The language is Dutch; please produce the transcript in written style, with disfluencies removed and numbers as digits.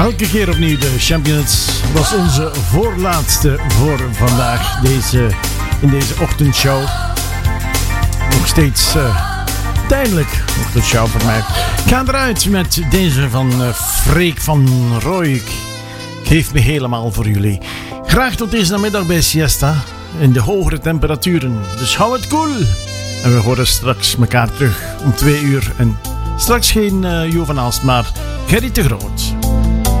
Elke keer opnieuw de Champions was onze voorlaatste voor vandaag in deze ochtendshow. Nog steeds tijdelijk ochtendshow voor mij. Ik ga eruit met deze van Freek van Rooij. Geef me helemaal voor jullie. Graag tot deze namiddag bij Siesta in de hogere temperaturen. Dus hou het koel. En we horen straks elkaar terug om 2 uur. En straks geen Jovan Aalst, maar Gerry de Groot.